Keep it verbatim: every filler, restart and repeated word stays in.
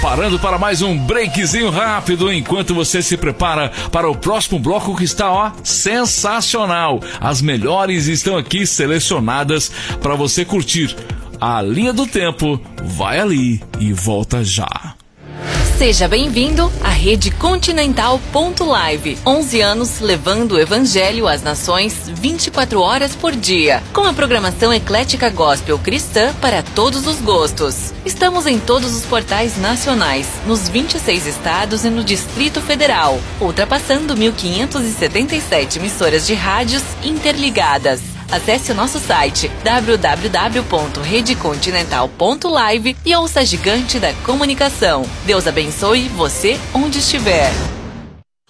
Parando para mais um breakzinho rápido, enquanto você se prepara para o próximo bloco que está, ó, sensacional. As melhores estão aqui selecionadas para você curtir. A linha do tempo vai ali e volta já. Seja bem-vindo à Rede Continental ponto live. onze anos levando o evangelho às nações vinte e quatro horas por dia. Com a programação eclética gospel cristã para todos os gostos. Estamos em todos os portais nacionais, nos vinte e seis estados e no Distrito Federal, ultrapassando mil quinhentas e setenta e sete emissoras de rádios interligadas. Acesse o nosso site w w w ponto rede continental ponto live e ouça a gigante da comunicação. Deus abençoe você onde estiver.